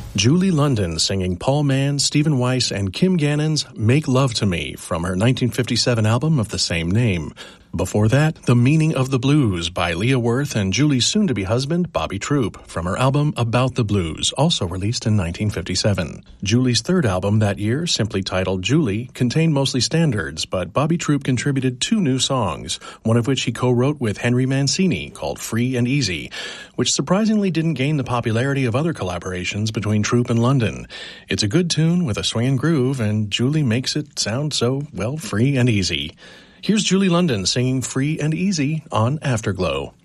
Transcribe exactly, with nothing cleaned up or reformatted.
Julie London singing Paul Mann, Stephen Weiss, and Kim Gannon's Make Love to Me from her nineteen fifty-seven album of the same name. Before that, The Meaning of the Blues by Leah Worth and Julie's soon-to-be husband, Bobby Troop, from her album About the Blues, also released in nineteen fifty-seven. Julie's third album that year, simply titled Julie, contained mostly standards, but Bobby Troop contributed two new songs, one of which he co-wrote with Henry Mancini, called Free and Easy, which surprisingly didn't gain the popularity of other collaborations between Troop and London. It's a good tune with a swinging groove, and Julie makes it sound so, well, free and easy. Here's Julie London singing Free and Easy on Afterglow.